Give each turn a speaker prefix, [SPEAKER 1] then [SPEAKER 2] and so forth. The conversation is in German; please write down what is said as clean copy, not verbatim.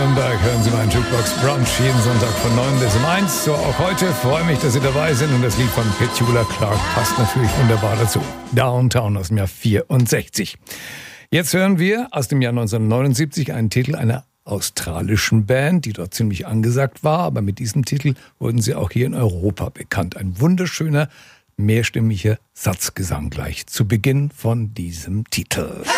[SPEAKER 1] Nürnberg hören Sie meinen Jukebox Brunch jeden Sonntag von 9 bis um 1. So auch heute. Freue mich, dass Sie dabei sind. Und das Lied von Petula Clark passt natürlich wunderbar dazu. Downtown aus dem Jahr 64. Jetzt hören wir aus dem Jahr 1979 einen Titel einer australischen Band, die dort ziemlich angesagt war. Aber mit diesem Titel wurden sie auch hier in Europa bekannt. Ein wunderschöner, mehrstimmiger Satzgesang gleich zu Beginn von diesem Titel.